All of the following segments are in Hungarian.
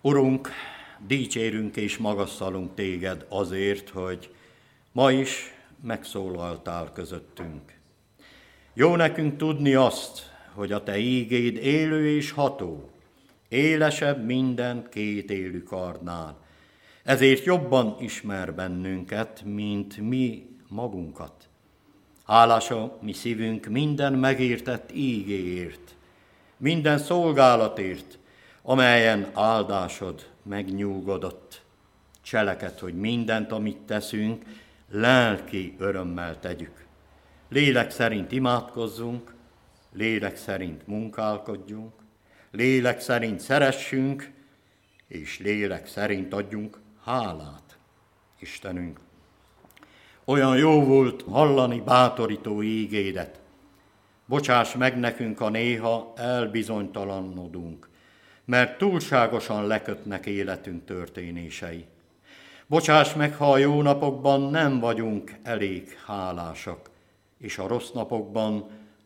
Urunk, dicsérünk és magasztalunk téged azért, hogy ma is megszólaltál közöttünk. Jó nekünk tudni azt, hogy a te ígéd élő és ható, élesebb minden két élű kardnál. Ezért jobban ismer bennünket, mint mi magunkat. Hálás a mi szívünk minden megértett ígéért, minden szolgálatért, amelyen áldásod megnyugodott. Cseleked, hogy mindent, amit teszünk, lelki örömmel tegyük. Lélek szerint imádkozzunk, lélek szerint munkálkodjunk, lélek szerint szeressünk, és lélek szerint adjunk hálát. Istenünk, olyan jó volt hallani bátorító ígédet. Bocsáss meg nekünk, ha néha elbizonytalanodunk, mert túlságosan lekötnek életünk történései. Bocsáss meg, ha a jó napokban nem vagyunk elég hálásak, és a rossz napokban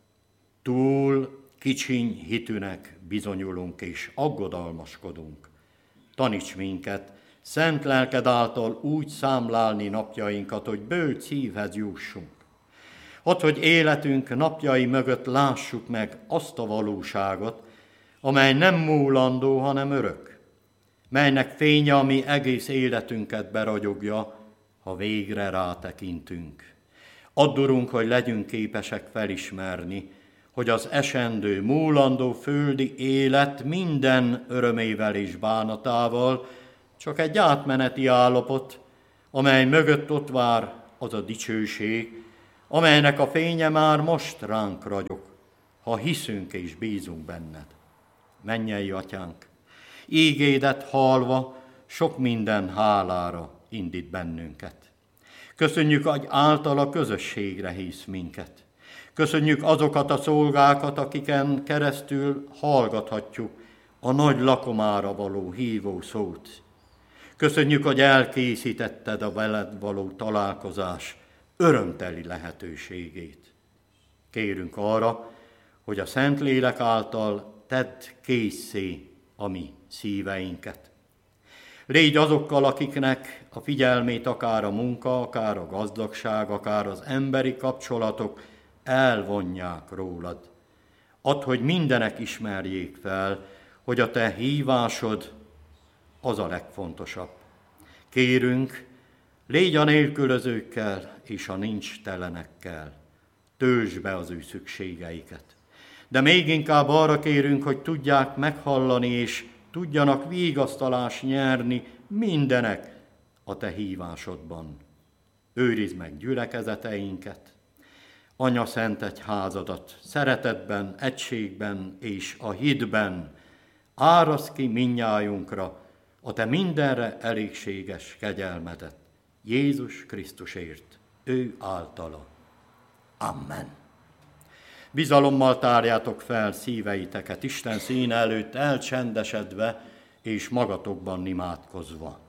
túl kicsiny hitűnek bizonyulunk és aggodalmaskodunk. Taníts minket, szent lelked által úgy számlálni napjainkat, hogy bölcs szívhez jussunk. Add, hogy életünk napjai mögött lássuk meg azt a valóságot, amely nem múlandó, hanem örök, melynek fénye a mi egész életünket beragyogja, ha végre rátekintünk. Add, Urunk, hogy legyünk képesek felismerni, hogy az esendő, múlandó földi élet minden örömével és bánatával csak egy átmeneti állapot, amely mögött ott vár az a dicsőség, amelynek a fénye már most ránk ragyog, ha hiszünk és bízunk benned. Mennyei Atyánk, ígédet hallva sok minden hálára indít bennünket. Köszönjük, hogy általa közösségre hívsz minket. Köszönjük azokat a szolgákat, akiken keresztül hallgathatjuk a nagy lakomára való hívó szót. Köszönjük, hogy elkészítetted a veled való találkozás örömteli lehetőségét. Kérünk arra, hogy a Szentlélek által tedd késszé a mi szíveinket. Légy azokkal, akiknek a figyelmét akár a munka, akár a gazdagság, akár az emberi kapcsolatok elvonják rólad. Add, hogy mindenek ismerjék fel, hogy a te hívásod az a legfontosabb. Kérünk, légy a nélkülözőkkel és a nincs telenekkel. Töltsd be az ő szükségeiket. De még inkább arra kérünk, hogy tudják meghallani és tudjanak vigasztalást nyerni mindenek a te hívásodban. Őrizd meg gyülekezeteinket, Anya Szent Egyházadat szeretetben, egységben és a hitben. Áraszd ki mindnyájunkra a te mindenre elégséges kegyelmedet. Jézus Krisztusért, ő általa. Amen. Bizalommal tárjátok fel szíveiteket Isten színe előtt elcsendesedve és magatokban imádkozva.